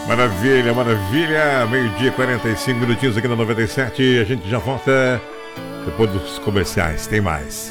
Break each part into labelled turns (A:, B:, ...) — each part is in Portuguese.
A: Maravilha, maravilha. Meio-dia, 45 minutinhos aqui na 97. A gente já volta depois dos comerciais. Tem mais.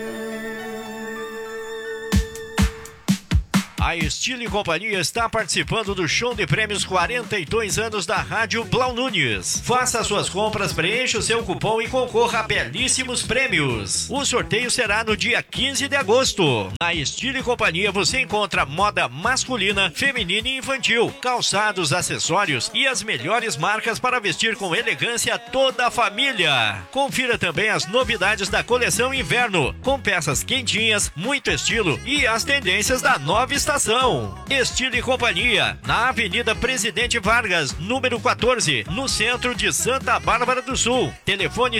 B: A Estilo e Companhia está participando do show de prêmios 42 anos da Rádio Blau Nunes. Faça suas compras, preencha o seu cupom e concorra a belíssimos prêmios. O sorteio será no dia 15 de agosto. Na Estilo e Companhia você encontra moda masculina, feminina e infantil, calçados, acessórios e as melhores marcas para vestir com elegância toda a família. Confira também as novidades da coleção inverno, com peças quentinhas, muito estilo e as tendências da nova estação. Estilo e Companhia, na Avenida Presidente Vargas, número 14, no centro de Santa Bárbara do Sul. Telefone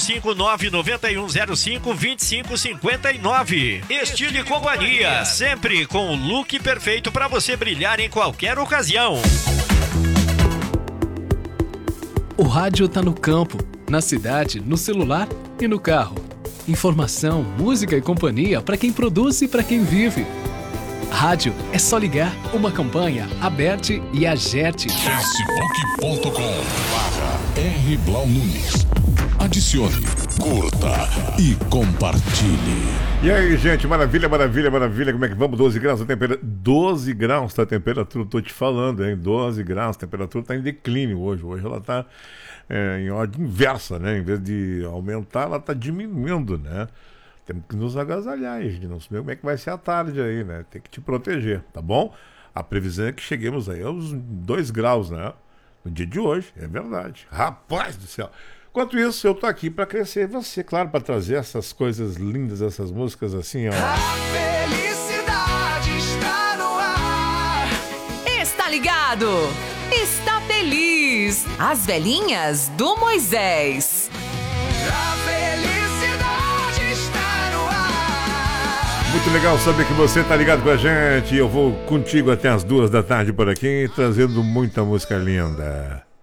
B: 559-9105-2559. Estilo e Companhia, sempre com o look perfeito para você brilhar em qualquer ocasião.
C: O rádio tá no campo, na cidade, no celular e no carro. Informação, música e companhia para quem produz e para quem vive. Rádio é só ligar, uma campanha, aberte e agerte.
D: Facebook.com/R Blau Nunes. Adicione, curta e compartilhe.
A: E aí, gente, maravilha, maravilha, maravilha. Como é que vamos? 12 graus a temperatura. 12 graus tá a temperatura, tô te falando, hein? 12 graus, a temperatura tá em declínio hoje. Hoje ela tá em ordem inversa, né? Em vez de aumentar, ela tá diminuindo, né? Temos que nos agasalhar, a gente não sabe como é que vai ser a tarde aí, né? Tem que te proteger, tá bom? A previsão é que cheguemos aí aos 2 graus, né? No dia de hoje, é verdade. Rapaz do céu! Enquanto isso, eu tô aqui para crescer você, claro, para trazer essas coisas lindas, essas músicas assim, ó.
E: A felicidade está no ar.
F: Está ligado? Está feliz. As velhinhas do Moisés.
E: A felicidade está no ar.
A: Muito legal saber que você tá ligado com a gente. Eu vou contigo até as 2 da tarde por aqui, trazendo muita música linda.